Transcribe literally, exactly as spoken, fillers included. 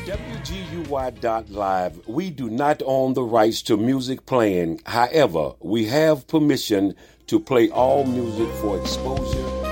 W G U Y dot live, we do not own the rights to music playing. However, we have permission to play all music for exposure